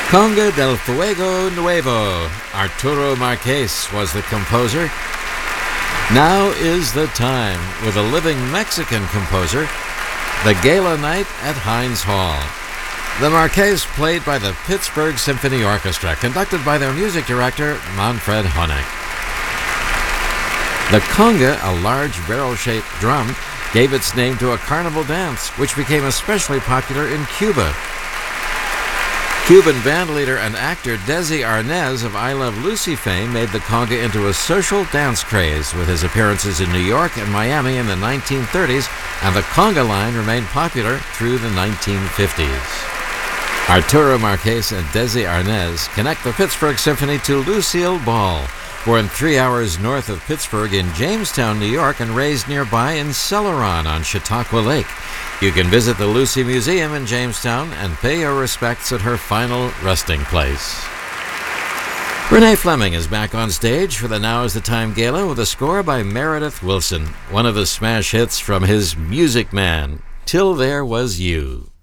Conga del Fuego Nuevo. Arturo Marquez was the composer. Now is the time with a living Mexican composer, the Gala Night at Heinz Hall. The Marquez played by the Pittsburgh Symphony Orchestra, conducted by their music director, Manfred Honeck. The conga, a large barrel-shaped drum, gave its name to a carnival dance, which became especially popular in Cuba. Cuban bandleader and actor Desi Arnaz of I Love Lucy fame made the conga into a social dance craze with his appearances in New York and Miami in the 1930s, and the conga line remained popular through the 1950s. Arturo Marquez and Desi Arnaz connect the Pittsburgh Symphony to Lucille Ball, born 3 hours north of Pittsburgh in Jamestown, New York, and raised nearby in Celeron on Chautauqua Lake. You can visit the Lucy Museum in Jamestown and pay your respects at her final resting place. Renee Fleming is back on stage for the Now is the Time Gala with a score by Meredith Willson, one of the smash hits from his Music Man, Till There Was You.